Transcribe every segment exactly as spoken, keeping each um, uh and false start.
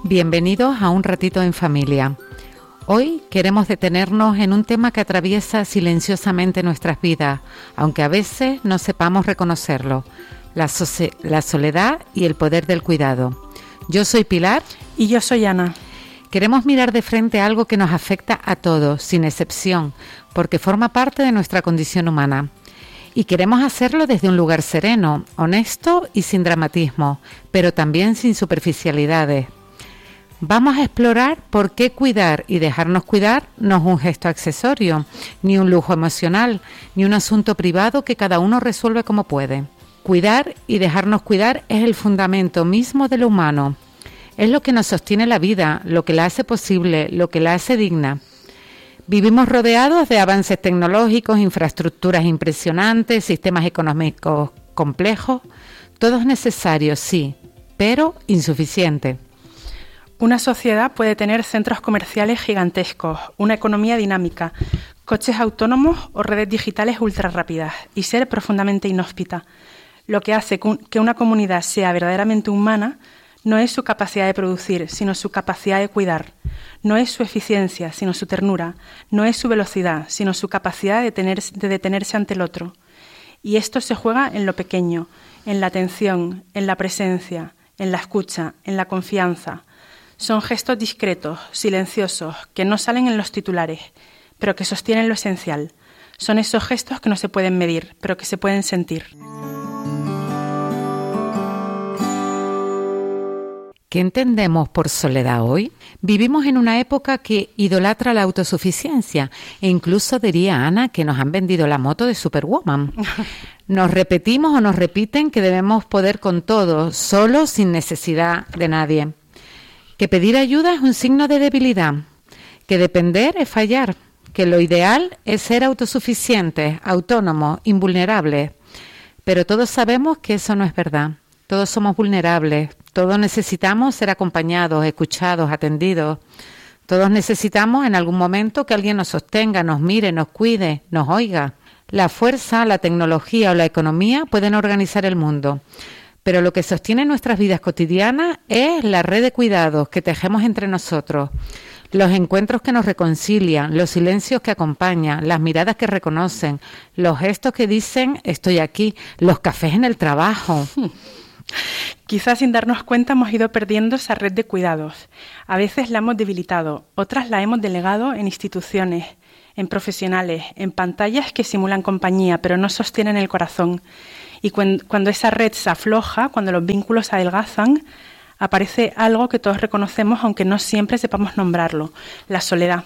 Bienvenidos a Un Ratito en Familia. Hoy queremos detenernos en un tema que atraviesa silenciosamente nuestras vidas, aunque a veces no sepamos reconocerlo, la, so- la soledad y el poder del cuidado. Yo soy Pilar. Y yo soy Ana. Queremos mirar de frente algo que nos afecta a todos, sin excepción, porque forma parte de nuestra condición humana. Y queremos hacerlo desde un lugar sereno, honesto y sin dramatismo, pero también sin superficialidades. Vamos a explorar por qué cuidar y dejarnos cuidar no es un gesto accesorio, ni un lujo emocional, ni un asunto privado que cada uno resuelve como puede. Cuidar y dejarnos cuidar es el fundamento mismo de lo humano. Es lo que nos sostiene la vida, lo que la hace posible, lo que la hace digna. Vivimos rodeados de avances tecnológicos, infraestructuras impresionantes, sistemas económicos complejos, todos necesarios, sí, pero insuficientes. Una sociedad puede tener centros comerciales gigantescos, una economía dinámica, coches autónomos o redes digitales ultra rápidas y ser profundamente inhóspita. Lo que hace que una comunidad sea verdaderamente humana no es su capacidad de producir, sino su capacidad de cuidar. No es su eficiencia, sino su ternura. No es su velocidad, sino su capacidad de, tener, de detenerse ante el otro. Y esto se juega en lo pequeño, en la atención, en la presencia, en la escucha, en la confianza. Son gestos discretos, silenciosos, que no salen en los titulares, pero que sostienen lo esencial. Son esos gestos que no se pueden medir, pero que se pueden sentir. ¿Qué entendemos por soledad hoy? Vivimos en una época que idolatra la autosuficiencia e incluso diría Ana que nos han vendido la moto de Superwoman. Nos repetimos o nos repiten que debemos poder con todo, solo, sin necesidad de nadie. Que pedir ayuda es un signo de debilidad, que depender es fallar, que lo ideal es ser autosuficientes, autónomos, invulnerables. Pero todos sabemos que eso no es verdad. Todos somos vulnerables, todos necesitamos ser acompañados, escuchados, atendidos. Todos necesitamos en algún momento que alguien nos sostenga, nos mire, nos cuide, nos oiga. La fuerza, la tecnología o la economía pueden organizar el mundo. Pero lo que sostiene nuestras vidas cotidianas es la red de cuidados que tejemos entre nosotros, los encuentros que nos reconcilian, los silencios que acompañan, las miradas que reconocen, los gestos que dicen estoy aquí, los cafés en el trabajo. Quizás sin darnos cuenta hemos ido perdiendo esa red de cuidados. A veces la hemos debilitado, otras la hemos delegado en instituciones, en profesionales, en pantallas que simulan compañía pero no sostienen el corazón. Y cuando esa red se afloja, cuando los vínculos adelgazan, aparece algo que todos reconocemos, aunque no siempre sepamos nombrarlo, la soledad.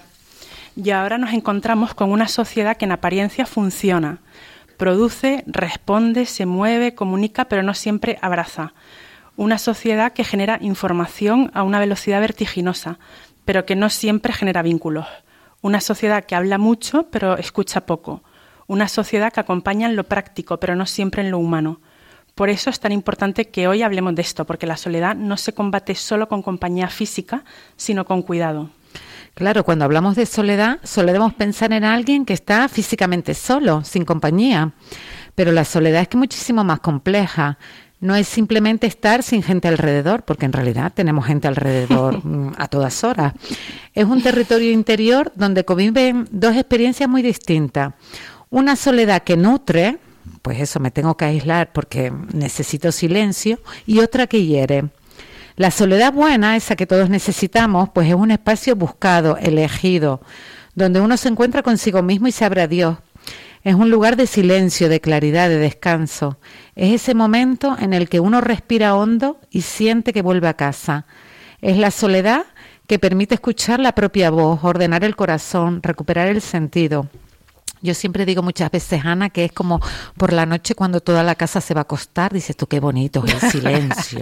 Y ahora nos encontramos con una sociedad que en apariencia funciona, produce, responde, se mueve, comunica, pero no siempre abraza. Una sociedad que genera información a una velocidad vertiginosa, pero que no siempre genera vínculos. Una sociedad que habla mucho, pero escucha poco. Una sociedad que acompaña en lo práctico, pero no siempre en lo humano. Por eso es tan importante que hoy hablemos de esto, porque la soledad no se combate solo con compañía física, sino con cuidado. Claro, cuando hablamos de soledad, solemos pensar en alguien que está físicamente solo, sin compañía. Pero la soledad es que muchísimo más compleja. No es simplemente estar sin gente alrededor, porque en realidad tenemos gente alrededor a todas horas. Es un territorio interior donde conviven dos experiencias muy distintas. Una soledad que nutre, pues eso, me tengo que aislar porque necesito silencio, y otra que hiere. La soledad buena, esa que todos necesitamos, pues es un espacio buscado, elegido, donde uno se encuentra consigo mismo y se abre a Dios. Es un lugar de silencio, de claridad, de descanso. Es ese momento en el que uno respira hondo y siente que vuelve a casa. Es la soledad que permite escuchar la propia voz, ordenar el corazón, recuperar el sentido. Yo siempre digo muchas veces, Ana, que es como por la noche cuando toda la casa se va a acostar, dices tú, qué bonito es el silencio.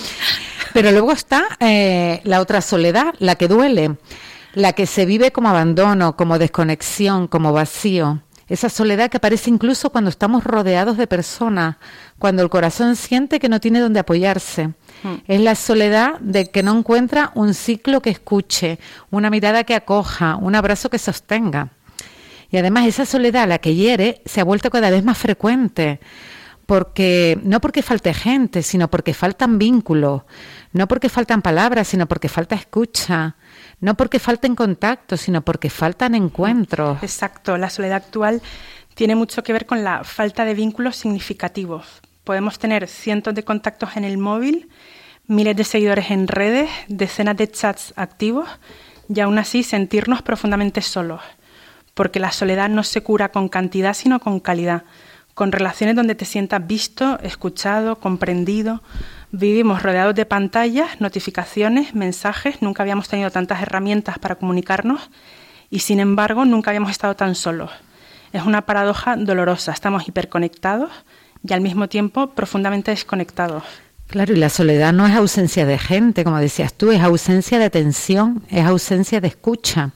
Pero luego está eh, la otra soledad, la que duele, la que se vive como abandono, como desconexión, como vacío. Esa soledad que aparece incluso cuando estamos rodeados de personas, cuando el corazón siente que no tiene dónde apoyarse. Mm. Es la soledad de que no encuentra un ciclo que escuche, una mirada que acoja, un abrazo que sostenga. Y además esa soledad, la que hiere, se ha vuelto cada vez más frecuente, porque no porque falte gente, sino porque faltan vínculos, no porque faltan palabras, sino porque falta escucha, no porque falten contactos, sino porque faltan encuentros. Exacto, la soledad actual tiene mucho que ver con la falta de vínculos significativos. Podemos tener cientos de contactos en el móvil, miles de seguidores en redes, decenas de chats activos y aún así sentirnos profundamente solos, porque la soledad no se cura con cantidad sino con calidad, con relaciones donde te sientas visto, escuchado, comprendido. Vivimos rodeados de pantallas, notificaciones, mensajes, nunca habíamos tenido tantas herramientas para comunicarnos y sin embargo nunca habíamos estado tan solos. Es una paradoja dolorosa, estamos hiperconectados y al mismo tiempo profundamente desconectados. Claro, y la soledad no es ausencia de gente, como decías tú, es ausencia de atención, es ausencia de escucha.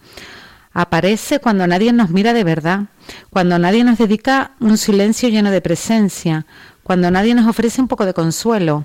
Aparece cuando nadie nos mira de verdad, cuando nadie nos dedica un silencio lleno de presencia, cuando nadie nos ofrece un poco de consuelo.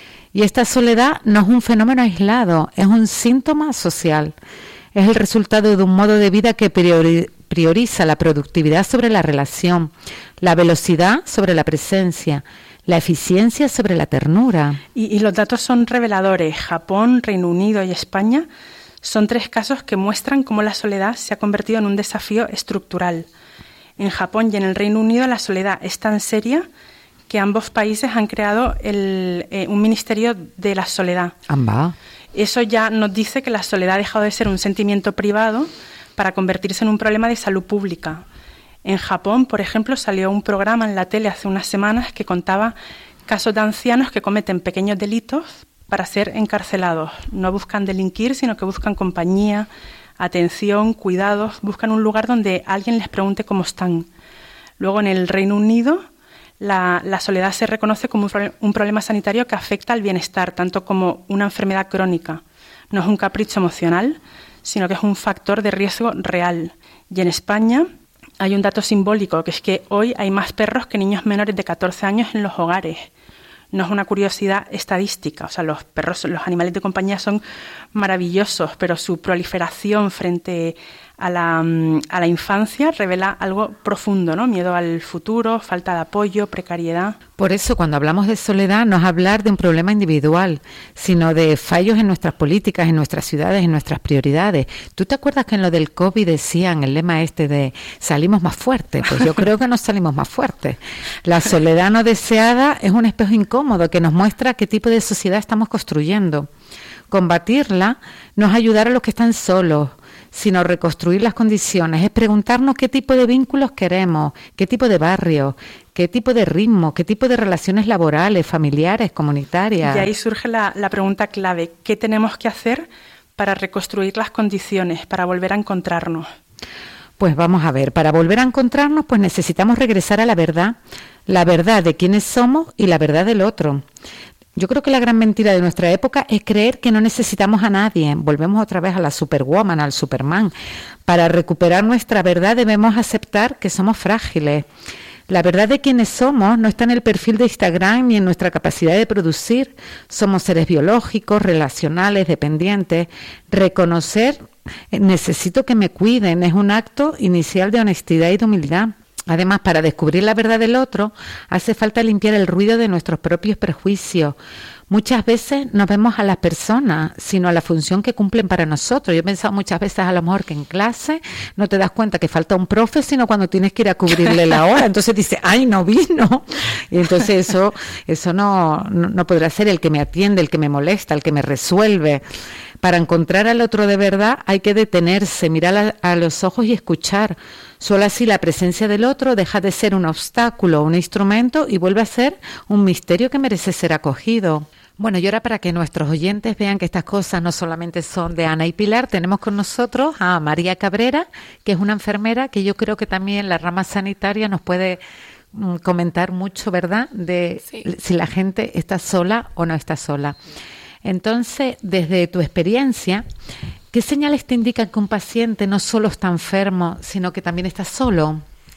Y esta soledad no es un fenómeno aislado, es un síntoma social. Es el resultado de un modo de vida que priori- prioriza la productividad sobre la relación, la velocidad sobre la presencia, la eficiencia sobre la ternura. Y, y los datos son reveladores. Japón, Reino Unido y España son tres casos que muestran cómo la soledad se ha convertido en un desafío estructural. En Japón y en el Reino Unido la soledad es tan seria que ambos países han creado el, eh, un ministerio de la soledad. Amba. Eso ya nos dice que la soledad ha dejado de ser un sentimiento privado para convertirse en un problema de salud pública. En Japón, por ejemplo, salió un programa en la tele hace unas semanas que contaba casos de ancianos que cometen pequeños delitos para ser encarcelados. No buscan delinquir, sino que buscan compañía, atención, cuidados, buscan un lugar donde alguien les pregunte cómo están. Luego, en el Reino Unido, la, la soledad se reconoce como un, pro- un problema sanitario que afecta al bienestar, tanto como una enfermedad crónica. No es un capricho emocional, sino que es un factor de riesgo real. Y en España hay un dato simbólico, que es que hoy hay más perros que niños menores de catorce años en los hogares. No es una curiosidad estadística, o sea, los perros, los animales de compañía son maravillosos, pero su proliferación frente a la, a la infancia revela algo profundo, ¿no? Miedo al futuro, falta de apoyo, precariedad. Por eso, cuando hablamos de soledad, no es hablar de un problema individual, sino de fallos en nuestras políticas, en nuestras ciudades, en nuestras prioridades. ¿Tú te acuerdas que en lo del COVID decían el lema este de salimos más fuertes? Pues yo creo que no salimos más fuertes. La soledad no deseada es un espejo incómodo que nos muestra qué tipo de sociedad estamos construyendo. Combatirla no es ayudar a los que están solos, sino reconstruir las condiciones, es preguntarnos qué tipo de vínculos queremos, qué tipo de barrio, qué tipo de ritmo, qué tipo de relaciones laborales, familiares, comunitarias. Y ahí surge la, la pregunta clave, ¿qué tenemos que hacer para reconstruir las condiciones, para volver a encontrarnos? Pues vamos a ver, para volver a encontrarnos, pues necesitamos regresar a la verdad, la verdad de quiénes somos y la verdad del otro. Yo creo que la gran mentira de nuestra época es creer que no necesitamos a nadie. Volvemos otra vez a la Superwoman, al Superman. Para recuperar nuestra verdad debemos aceptar que somos frágiles. La verdad de quienes somos no está en el perfil de Instagram ni en nuestra capacidad de producir. Somos seres biológicos, relacionales, dependientes. Reconocer, necesito que me cuiden, es un acto inicial de honestidad y de humildad. Además, para descubrir la verdad del otro, hace falta limpiar el ruido de nuestros propios prejuicios. Muchas veces no vemos a las personas, sino a la función que cumplen para nosotros. Yo he pensado muchas veces a lo mejor que en clase no te das cuenta que falta un profe, sino cuando tienes que ir a cubrirle la hora. Entonces dices, ¡ay, no vino! Y entonces eso, eso no, no, no podrá ser el que me atiende, el que me molesta, el que me resuelve. Para encontrar al otro de verdad hay que detenerse, mirar a, a los ojos y escuchar. Solo así la presencia del otro deja de ser un obstáculo, un instrumento y vuelve a ser un misterio que merece ser acogido. Bueno, y ahora para que nuestros oyentes vean que estas cosas no solamente son de Ana y Pilar, tenemos con nosotros a María Cabrera, que es una enfermera que yo creo que también la rama sanitaria nos puede mm, comentar mucho, ¿verdad?, de sí. Si la gente está sola o no está sola. Entonces, desde tu experiencia, ¿qué señales te indican que un paciente no solo está enfermo, sino que también está solo?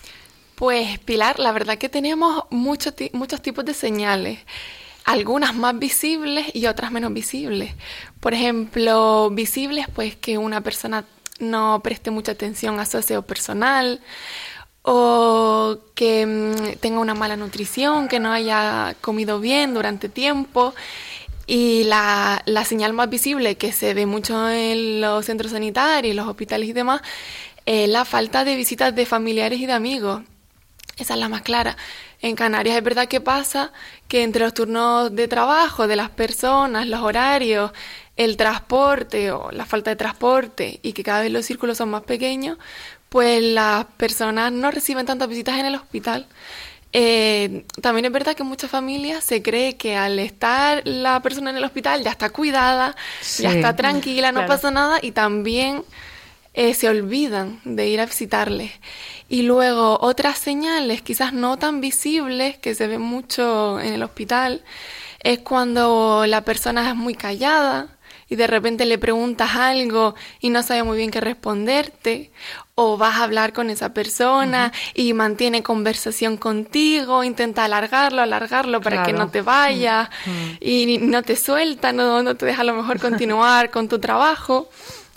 Pues, Pilar, la verdad que tenemos mucho, muchos tipos de señales, algunas más visibles y otras menos visibles. Por ejemplo, visibles, pues que una persona no preste mucha atención a su aseo personal, o que mmm, tenga una mala nutrición, que no haya comido bien durante tiempo. Y la, la señal más visible que se ve mucho en los centros sanitarios, los hospitales y demás, es la falta de visitas de familiares y de amigos. Esa es la más clara. En Canarias es verdad que pasa que entre los turnos de trabajo de las personas, los horarios, el transporte o la falta de transporte y que cada vez los círculos son más pequeños, pues las personas no reciben tantas visitas en el hospital. Eh, también es verdad que en muchas familias se cree que al estar la persona en el hospital ya está cuidada, sí, ya está tranquila, no claro. pasa nada, y también eh, se olvidan de ir a visitarles. Y luego otras señales, quizás no tan visibles, que se ven mucho en el hospital, es cuando la persona es muy callada y de repente le preguntas algo y no sabe muy bien qué responderte, o vas a hablar con esa persona uh-huh. y mantiene conversación contigo, intenta alargarlo, alargarlo para claro. que no te vayas uh-huh. y no te suelta, no, no te deja a lo mejor continuar con tu trabajo.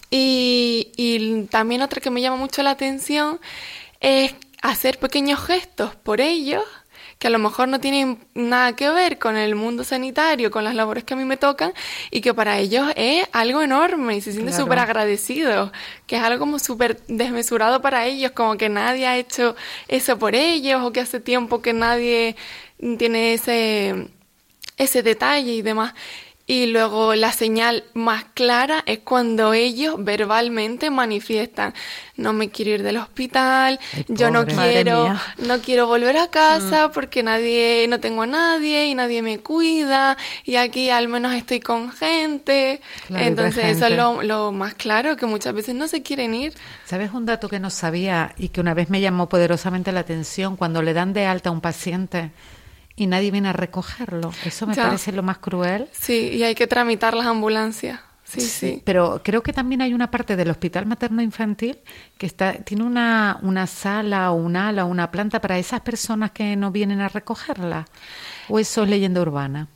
Y, y también otra que me llama mucho la atención es hacer pequeños gestos por ellos, que a lo mejor no tienen nada que ver con el mundo sanitario, con las labores que a mí me tocan, y que para ellos es algo enorme y se sienten súper claro. agradecidos, que es algo como súper desmesurado para ellos, como que nadie ha hecho eso por ellos, o que hace tiempo que nadie tiene ese, ese detalle y demás. Y luego la señal más clara es cuando ellos verbalmente manifiestan: no me quiero ir del hospital, ay, yo no quiero, no quiero volver a casa mm. porque nadie, no tengo a nadie y nadie me cuida, y aquí al menos estoy con gente. Claro, entonces gente. Eso es lo, lo más claro, que muchas veces no se quieren ir. ¿Sabes un dato que no sabía y que una vez me llamó poderosamente la atención? Cuando le dan de alta a un paciente y nadie viene a recogerlo. Eso me ya. parece lo más cruel. Sí, y hay que tramitar las ambulancias. Sí, sí, sí. Pero creo que también hay una parte del hospital materno-infantil que está tiene una, una sala o un ala o una planta para esas personas que no vienen a recogerla. ¿O eso es leyenda urbana?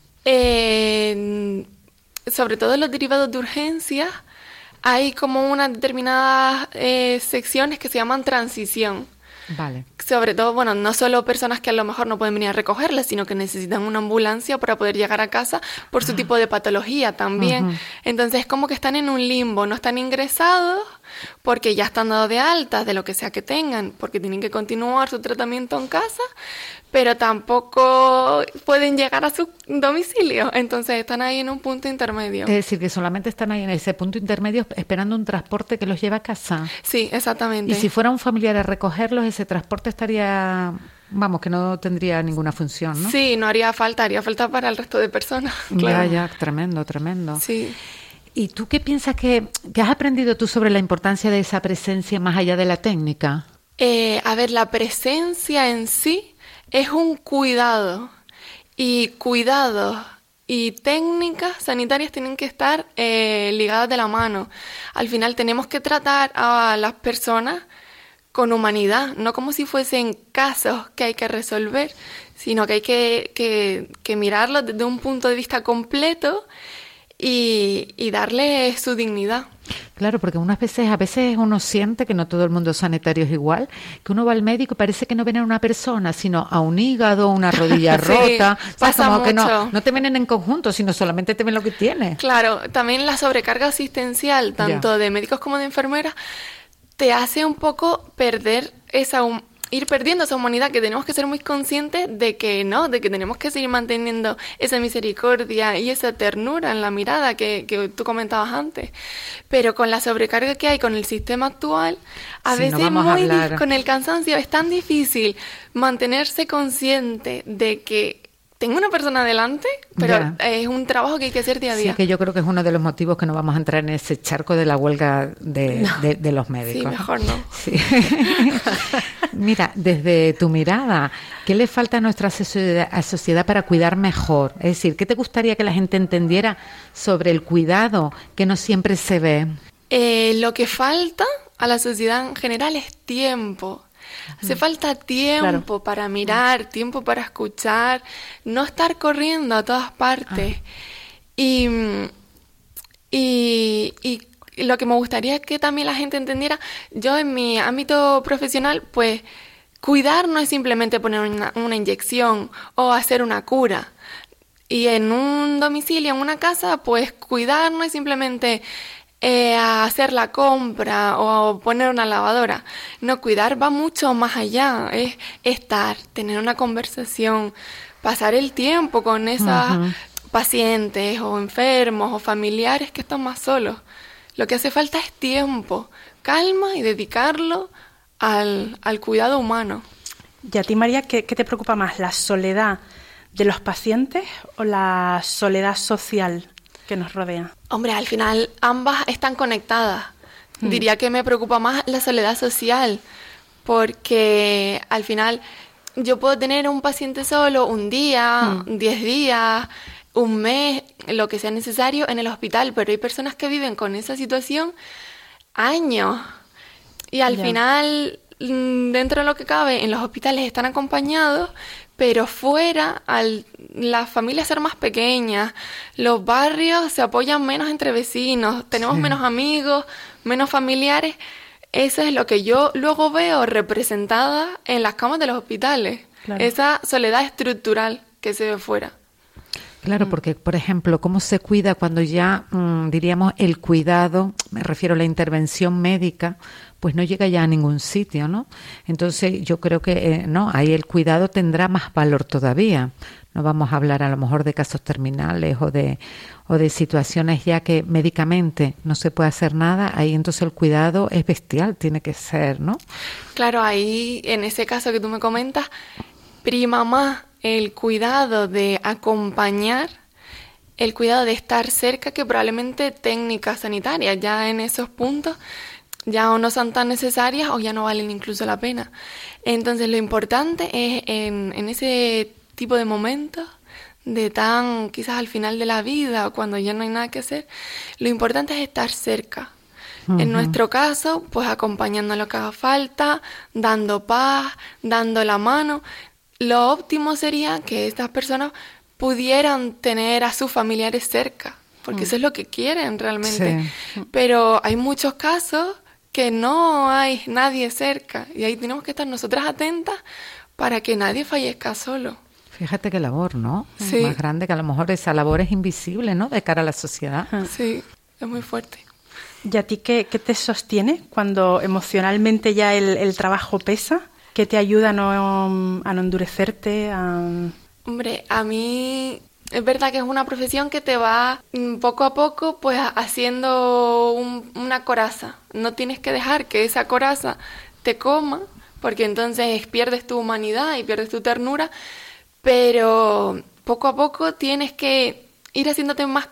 Eh, sobre todo en los derivados de urgencias hay como unas determinadas eh, secciones que se llaman transición. Vale. Sobre todo, bueno, no solo personas que a lo mejor no pueden venir a recogerlas, sino que necesitan una ambulancia para poder llegar a casa por su ah. tipo de patología también. Uh-huh. Entonces, como que están en un limbo, no están ingresados porque ya están dados de alta de lo que sea que tengan, porque tienen que continuar su tratamiento en casa, pero tampoco pueden llegar a su domicilio. Entonces, están ahí en un punto intermedio. Es decir, que solamente están ahí en ese punto intermedio esperando un transporte que los lleve a casa. Sí, exactamente. Y si fuera un familiar a recogerlos, ese transporte estaría, vamos, que no tendría ninguna función, ¿no? Sí, no haría falta, haría falta para el resto de personas. Claro. Ya, ya, tremendo, tremendo. Sí. ¿Y tú qué piensas que, que has aprendido tú sobre la importancia de esa presencia más allá de la técnica? Eh, a ver, la presencia en sí es un cuidado, y cuidados y técnicas sanitarias tienen que estar eh, ligadas de la mano. Al final tenemos que tratar a las personas con humanidad, no como si fuesen casos que hay que resolver, sino que hay que, que, que mirarlos desde un punto de vista completo y, y darle su dignidad. Claro, porque unas veces, a veces uno siente que no todo el mundo sanitario es igual, que uno va al médico y parece que no ven a una persona, sino a un hígado, una rodilla sí, rota. Pasa como mucho. Que no, no te ven en conjunto, sino solamente te ven lo que tienes. Claro, también la sobrecarga asistencial, tanto ya. de médicos como de enfermeras, te hace un poco perder esa hum- ir perdiendo esa humanidad, que tenemos que ser muy conscientes de que no, de que tenemos que seguir manteniendo esa misericordia y esa ternura en la mirada que, que tú comentabas antes. Pero con la sobrecarga que hay con el sistema actual, a sí, veces no muy dif- con el cansancio es tan difícil mantenerse consciente de que tengo una persona delante, pero ya. es un trabajo que hay que hacer día a día. Sí, que yo creo que es uno de los motivos que no vamos a entrar en ese charco de la huelga de, no. de, de los médicos. Sí, mejor no. Sí. Mira, desde tu mirada, ¿qué le falta a nuestra sociedad, a sociedad para cuidar mejor? Es decir, ¿qué te gustaría que la gente entendiera sobre el cuidado que no siempre se ve? Eh, lo que falta a la sociedad en general es tiempo. Hace falta tiempo claro. para mirar, tiempo para escuchar, no estar corriendo a todas partes. Ah. Y, y, y lo que me gustaría que también la gente entendiera, yo en mi ámbito profesional, pues cuidar no es simplemente poner una, una inyección o hacer una cura. Y en un domicilio, en una casa, pues cuidar no es simplemente eh, hacer la compra o poner una lavadora. No, cuidar va mucho más allá. Es estar, tener una conversación, pasar el tiempo con esas uh-huh. pacientes o enfermos o familiares que están más solos. Lo que hace falta es tiempo, calma y dedicarlo al, al cuidado humano. ¿Y a ti, María, qué, qué te preocupa más, la soledad de los pacientes o la soledad social que nos rodea? Hombre, al final ambas están conectadas. Mm. Diría que me preocupa más la soledad social, porque al final yo puedo tener un paciente solo un día, mm. diez días, un mes, lo que sea necesario en el hospital, pero hay personas que viven con esa situación años. Y al yeah. final, dentro de lo que cabe, en los hospitales están acompañados, pero fuera, al las familias ser más pequeñas, los barrios se apoyan menos entre vecinos, tenemos sí. menos amigos, menos familiares. Eso es lo que yo luego veo representada en las camas de los hospitales. Claro. Esa soledad estructural que se ve fuera. Claro, porque, por ejemplo, ¿cómo se cuida cuando ya, mmm, diríamos, el cuidado, me refiero a la intervención médica, pues no llega ya a ningún sitio, ¿no? Entonces, yo creo que, eh, no, ahí el cuidado tendrá más valor todavía. No vamos a hablar a lo mejor de casos terminales o de o de situaciones ya que médicamente no se puede hacer nada, ahí entonces el cuidado es bestial, tiene que ser, ¿no? Claro, ahí, en ese caso que tú me comentas, prima más el cuidado de acompañar, el cuidado de estar cerca, que probablemente técnicas sanitarias ya en esos puntos ya o no son tan necesarias o ya no valen incluso la pena. Entonces lo importante es en, en ese tipo de momentos, de tan quizás al final de la vida o cuando ya no hay nada que hacer, lo importante es estar cerca. Uh-huh. En nuestro caso, pues acompañando lo que haga falta, dando paz, dando la mano. Lo óptimo sería que estas personas pudieran tener a sus familiares cerca, porque mm. eso es lo que quieren realmente. Sí. Pero hay muchos casos que no hay nadie cerca y ahí tenemos que estar nosotras atentas para que nadie fallezca solo. Fíjate qué labor, ¿no? Sí. Más grande, que a lo mejor esa labor es invisible, ¿no? De cara a la sociedad. Sí, es muy fuerte. ¿Y a ti qué, qué te sostiene cuando emocionalmente ya el, el trabajo pesa? ¿Qué te ayuda a no, a no endurecerte? A... Hombre, a mí es verdad que es una profesión que te va poco a poco pues haciendo un, una coraza. No tienes que dejar que esa coraza te coma, porque entonces pierdes tu humanidad y pierdes tu ternura, pero poco a poco tienes que ir haciéndote más